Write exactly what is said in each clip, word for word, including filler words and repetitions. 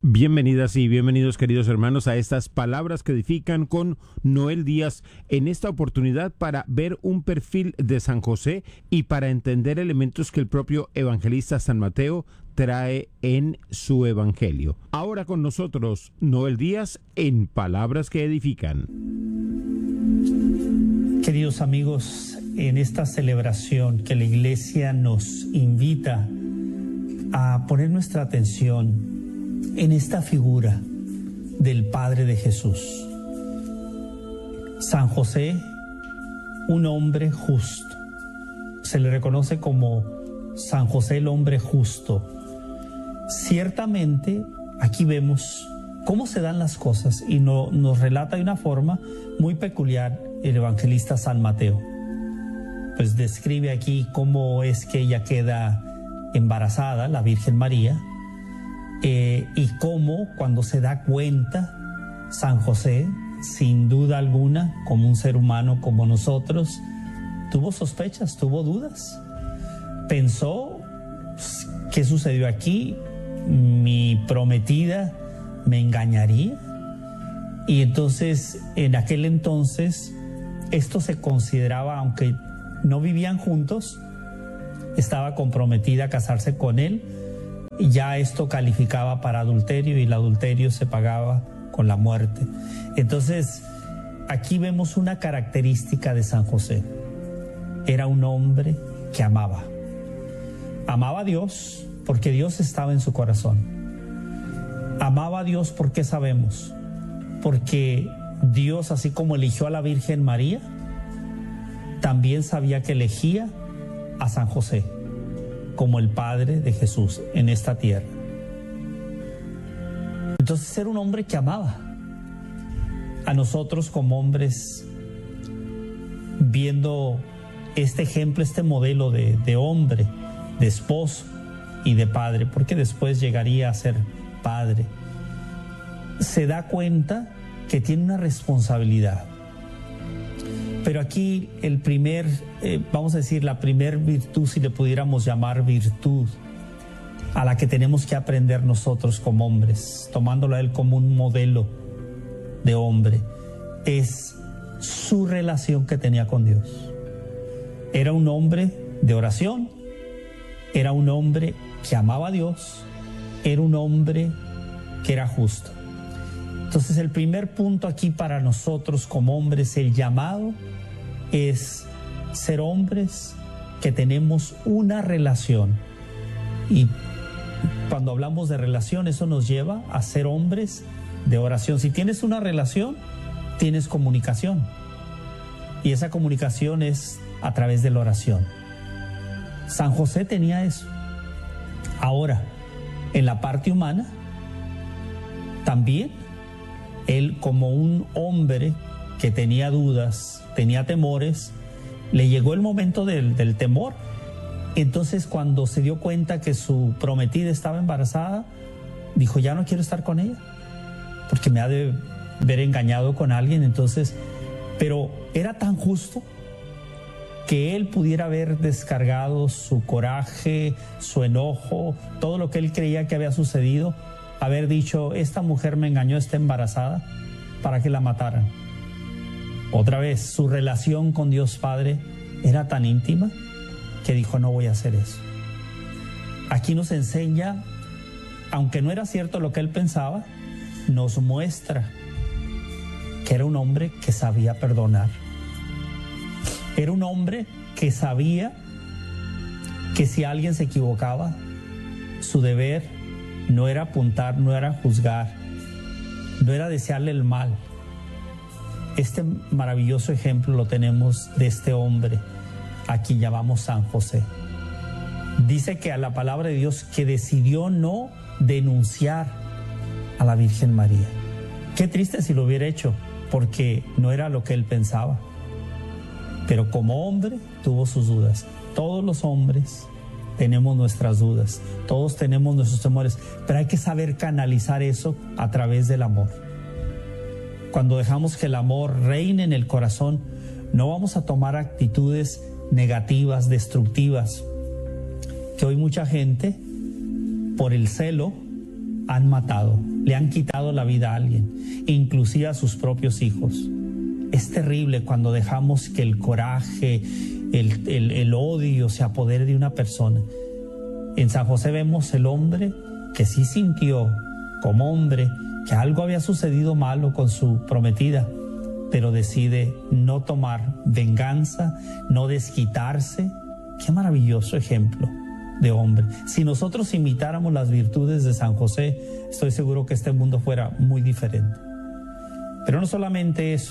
Bienvenidas y bienvenidos, queridos hermanos, a estas palabras que edifican con Noel Díaz, en esta oportunidad para ver un perfil de San José y para entender elementos que el propio evangelista San Mateo trae en su evangelio. Ahora con nosotros Noel Díaz en Palabras que Edifican. Queridos amigos, en esta celebración que la Iglesia nos invita a poner nuestra atención en esta figura del Padre de Jesús, San José, un hombre justo. Se le reconoce como San José el hombre justo. Ciertamente aquí vemos cómo se dan las cosas y no, nos relata de una forma muy peculiar el evangelista San Mateo. Pues describe aquí cómo es que ella queda embarazada, la Virgen María, eh, y cómo cuando se da cuenta San José, sin duda alguna, como un ser humano como nosotros, tuvo sospechas, tuvo dudas. Pensó, ¿qué sucedió aquí? Mi prometida me engañaría. Y entonces, en aquel entonces, esto se consideraba, aunque no vivían juntos, estaba comprometida a casarse con él, y ya esto calificaba para adulterio, y el adulterio se pagaba con la muerte. Entonces, aquí vemos una característica de San José. Era un hombre que amaba. Amaba a Dios porque Dios estaba en su corazón. Amaba a Dios porque sabemos, porque Dios, así como eligió a la Virgen María, también sabía que elegía a San José como el Padre de Jesús en esta tierra. Entonces era un hombre que amaba. A nosotros como hombres, viendo este ejemplo, este modelo de, de hombre, de esposo y de padre, porque después llegaría a ser padre, se da cuenta que tiene una responsabilidad. Pero aquí el primer, eh, vamos a decir, la primer virtud, si le pudiéramos llamar virtud, a la que tenemos que aprender nosotros como hombres, tomándolo a él como un modelo de hombre, es su relación que tenía con Dios. Era un hombre de oración, era un hombre que amaba a Dios, era un hombre que era justo. Entonces el primer punto aquí para nosotros como hombres, el llamado es ser hombres que tenemos una relación. Y cuando hablamos de relación, eso nos lleva a ser hombres de oración. Si tienes una relación, tienes comunicación. Y esa comunicación es a través de la oración. San José tenía eso. Ahora, en la parte humana, también él, como un hombre que tenía dudas, tenía temores, le llegó el momento del, del temor. Entonces, cuando se dio cuenta que su prometida estaba embarazada, dijo, ya no quiero estar con ella, porque me ha de ver engañado con alguien. Entonces, pero era tan justo que él pudiera haber descargado su coraje, su enojo, todo lo que él creía que había sucedido, haber dicho, esta mujer me engañó, está embarazada, para que la mataran. Otra vez, su relación con Dios Padre era tan íntima que dijo, no voy a hacer eso. Aquí nos enseña, aunque no era cierto lo que él pensaba, nos muestra que era un hombre que sabía perdonar. Era un hombre que sabía que si alguien se equivocaba, su deber no era apuntar, no era juzgar, no era desearle el mal. Este maravilloso ejemplo lo tenemos de este hombre a quien llamamos San José. Dice que a la palabra de Dios que decidió no denunciar a la Virgen María. Qué triste si lo hubiera hecho, porque no era lo que él pensaba. Pero como hombre tuvo sus dudas. Todos los hombres tenemos nuestras dudas, todos tenemos nuestros temores, pero hay que saber canalizar eso a través del amor. Cuando dejamos que el amor reine en el corazón, no vamos a tomar actitudes negativas, destructivas, que hoy mucha gente, por el celo, han matado, le han quitado la vida a alguien, inclusive a sus propios hijos. Es terrible cuando dejamos que el coraje, el, el, el odio se apodere de una persona. En San José vemos el hombre que sí sintió como hombre que algo había sucedido malo con su prometida, pero decide no tomar venganza, no desquitarse. Qué maravilloso ejemplo de hombre. Si nosotros imitáramos las virtudes de San José, estoy seguro que este mundo fuera muy diferente. Pero no solamente eso.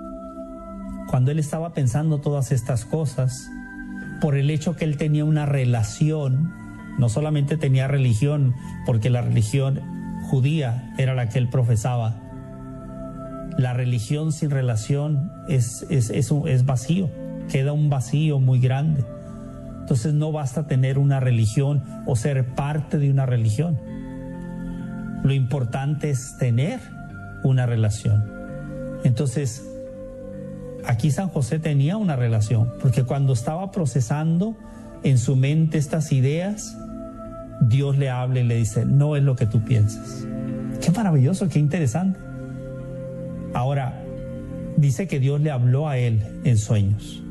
Cuando él estaba pensando todas estas cosas, por el hecho que él tenía una relación, no solamente tenía religión, porque la religión judía era la que él profesaba. La religión sin relación es, es, es, un, es vacío, queda un vacío muy grande. Entonces no basta tener una religión o ser parte de una religión. Lo importante es tener una relación. Entonces, aquí San José tenía una relación, porque cuando estaba procesando en su mente estas ideas, Dios le habla y le dice, no es lo que tú piensas. Qué maravilloso, qué interesante. Ahora, dice que Dios le habló a él en sueños.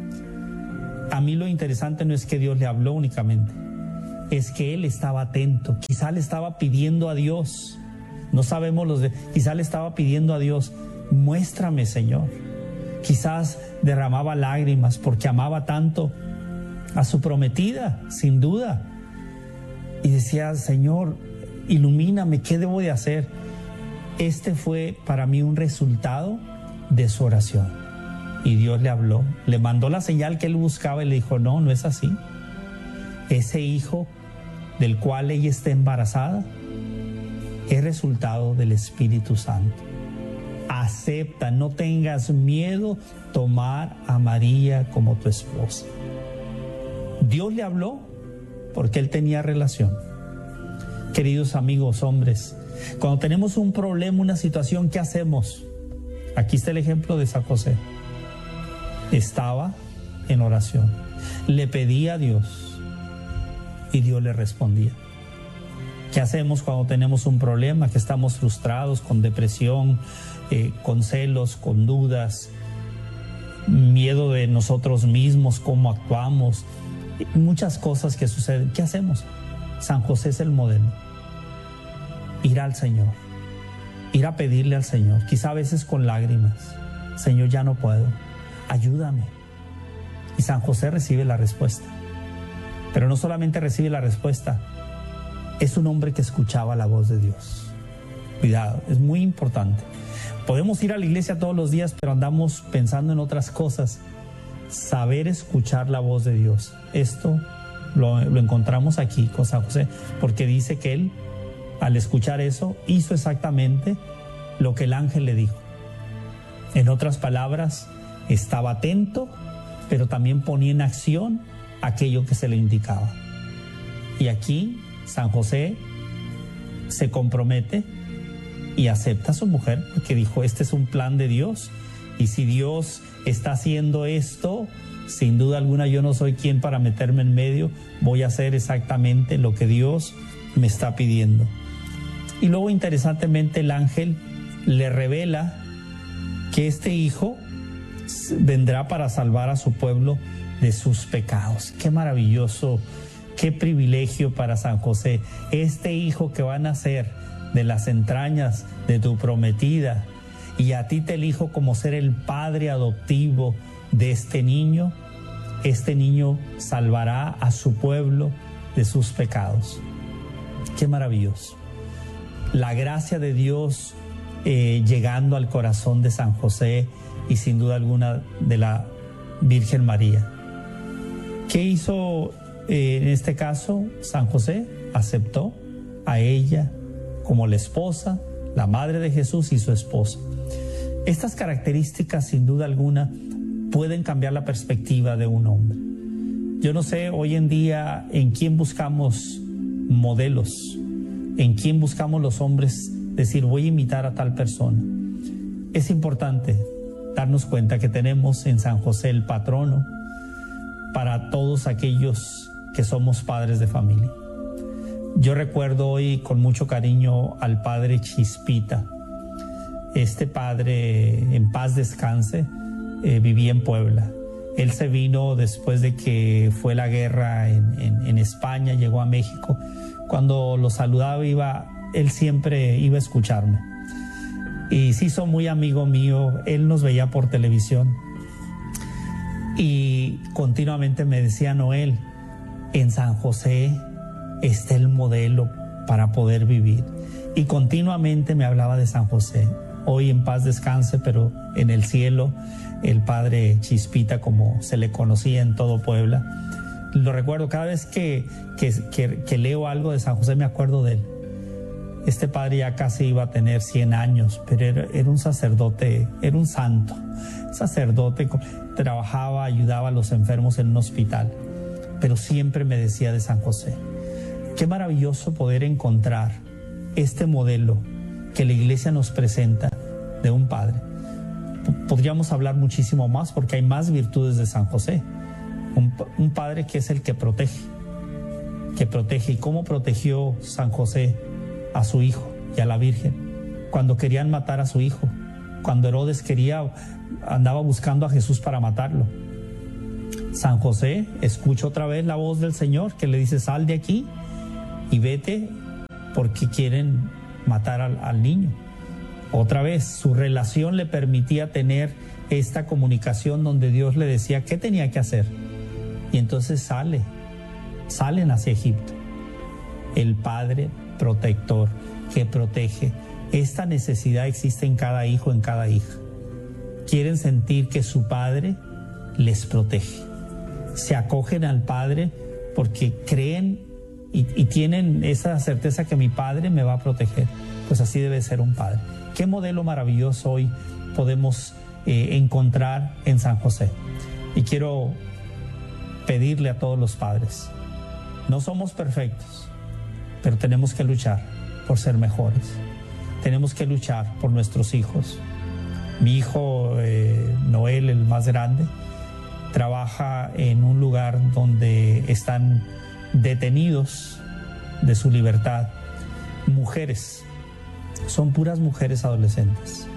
A mí lo interesante no es que Dios le habló únicamente, es que él estaba atento. Quizá le estaba pidiendo a Dios, no sabemos los de, quizá le estaba pidiendo a Dios, muéstrame, Señor. Quizás derramaba lágrimas porque amaba tanto a su prometida, sin duda. Y decía, Señor, ilumíname, ¿qué debo de hacer? Este fue para mí un resultado de su oración. Y Dios le habló, le mandó la señal que él buscaba y le dijo, no, no es así. Ese hijo del cual ella está embarazada es resultado del Espíritu Santo. Acepta, no tengas miedo tomar a María como tu esposa. Dios le habló porque él tenía relación. Queridos amigos, hombres, cuando tenemos un problema, una situación, ¿qué hacemos? Aquí está el ejemplo de San José. Estaba en oración, le pedía a Dios y Dios le respondía. ¿Qué hacemos cuando tenemos un problema, que estamos frustrados, con depresión, eh, con celos, con dudas, miedo de nosotros mismos, cómo actuamos, muchas cosas que suceden? ¿Qué hacemos? San José es el modelo. Ir al Señor, ir a pedirle al Señor, quizá a veces con lágrimas. Señor, ya no puedo. Ayúdame. Y San José recibe la respuesta. Pero no solamente recibe la respuesta, es un hombre que escuchaba la voz de Dios. Cuidado, es muy importante. Podemos ir a la iglesia todos los días, pero andamos pensando en otras cosas. Saber escuchar la voz de Dios. Esto lo, lo encontramos aquí con San José, porque dice que él, al escuchar eso, hizo exactamente lo que el ángel le dijo. En otras palabras, estaba atento, pero también ponía en acción aquello que se le indicaba. Y aquí San José se compromete y acepta a su mujer, porque dijo, este es un plan de Dios, y si Dios está haciendo esto, sin duda alguna yo no soy quien para meterme en medio, voy a hacer exactamente lo que Dios me está pidiendo. Y luego, interesantemente, el ángel le revela que este hijo vendrá para salvar a su pueblo de sus pecados. Qué maravilloso, qué privilegio para San José. Este hijo que va a nacer de las entrañas de tu prometida, y a ti te elijo como ser el padre adoptivo de este niño. Este niño salvará a su pueblo de sus pecados. Qué maravilloso. La gracia de Dios eh, llegando al corazón de San José y sin duda alguna de la Virgen María. ¿Qué hizo eh, en este caso San José? Aceptó a ella como la esposa, la madre de Jesús y su esposa. Estas características sin duda alguna pueden cambiar la perspectiva de un hombre. Yo no sé hoy en día en quién buscamos modelos, en quién buscamos los hombres decir voy a imitar a tal persona. Es importante darnos cuenta que tenemos en San José el patrono para todos aquellos que somos padres de familia. Yo recuerdo hoy con mucho cariño al padre Chispita. Este padre, en paz descanse, eh, vivía en Puebla. Él se vino después de que fue la guerra en, en, en España, llegó a México. Cuando lo saludaba, iba, él siempre iba a escucharme. Y se hizo muy amigo mío, él nos veía por televisión. Y continuamente me decía: Noel, en San José está el modelo para poder vivir. Y continuamente me hablaba de San José. Hoy en paz descanse, pero en el cielo, el padre Chispita, como se le conocía en todo Puebla. Lo recuerdo, cada vez que, que, que, que leo algo de San José me acuerdo de él. Este padre ya casi iba a tener cien años, pero era, era un sacerdote, era un santo. Sacerdote, trabajaba, ayudaba a los enfermos en un hospital, pero siempre me decía de San José. Qué maravilloso poder encontrar este modelo que la iglesia nos presenta de un padre. Podríamos hablar muchísimo más porque hay más virtudes de San José. Un, un padre que es el que protege, que protege. ¿Y cómo protegió San José a su hijo y a la Virgen? Cuando querían matar a su hijo, cuando Herodes quería, andaba buscando a Jesús para matarlo. San José escucha otra vez la voz del Señor que le dice: sal de aquí y vete porque quieren matar al, al niño. Otra vez, su relación le permitía tener esta comunicación donde Dios le decía qué tenía que hacer. Y entonces sale, salen hacia Egipto. El Padre protector que protege. Esta necesidad existe en cada hijo, en cada hija. Quieren sentir que su Padre les protege. Se acogen al Padre porque creen y, y tienen esa certeza que mi Padre me va a proteger. Pues así debe ser un padre. Qué modelo maravilloso hoy podemos eh, encontrar en San José. Y quiero pedirle a todos los padres: no somos perfectos, pero tenemos que luchar por ser mejores. Tenemos que luchar por nuestros hijos. Mi hijo eh, Noel, el más grande, trabaja en un lugar donde están detenidos de su libertad mujeres. Son puras mujeres adolescentes.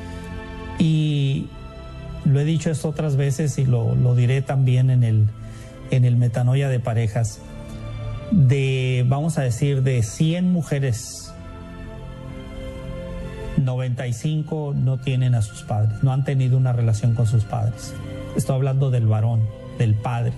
Y lo he dicho esto otras veces y lo, lo diré también en el, en el Metanoia de Parejas. De, vamos a decir, de cien mujeres, noventa y cinco no tienen a sus padres, no han tenido una relación con sus padres. Estoy hablando del varón, del padre.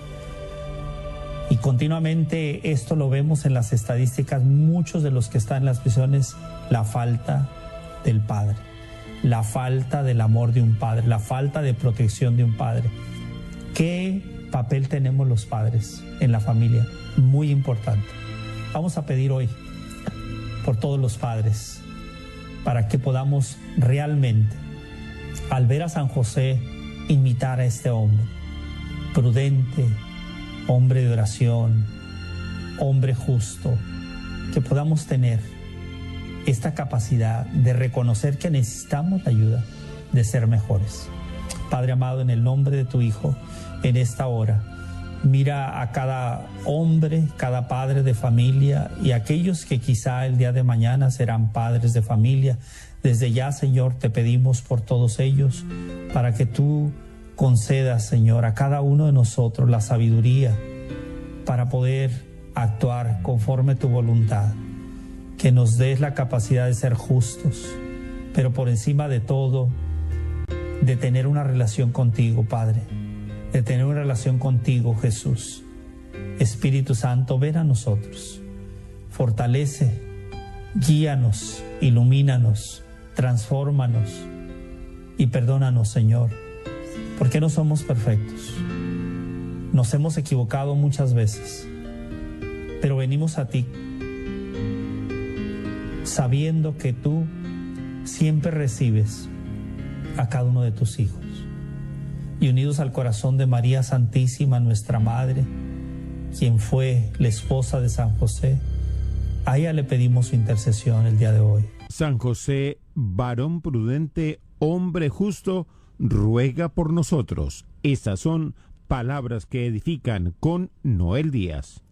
Y continuamente esto lo vemos en las estadísticas. Muchos de los que están en las prisiones, la falta del padre, la falta del amor de un padre, la falta de protección de un padre. ¿Qué papel tenemos los padres en la familia? Muy importante. Vamos a pedir hoy por todos los padres para que podamos realmente, al ver a San José, imitar a este hombre prudente, hombre de oración, hombre justo, que podamos tener esta capacidad de reconocer que necesitamos la ayuda de ser mejores. Padre amado, en el nombre de tu Hijo, en esta hora, mira a cada hombre, cada padre de familia y aquellos que quizá el día de mañana serán padres de familia. Desde ya, Señor, te pedimos por todos ellos para que tú concedas, Señor, a cada uno de nosotros la sabiduría para poder actuar conforme a tu voluntad, que nos des la capacidad de ser justos, pero por encima de todo, de tener una relación contigo, Padre, de tener una relación contigo, Jesús. Espíritu Santo, ven a nosotros, fortalece, guíanos, ilumínanos, transfórmanos y perdónanos, Señor, porque no somos perfectos. Nos hemos equivocado muchas veces, pero venimos a ti sabiendo que tú siempre recibes a cada uno de tus hijos. Y unidos al corazón de María Santísima, nuestra Madre, quien fue la esposa de San José, a ella le pedimos su intercesión el día de hoy. San José, varón prudente, hombre justo, ruega por nosotros. Estas son palabras que edifican con Noel Díaz.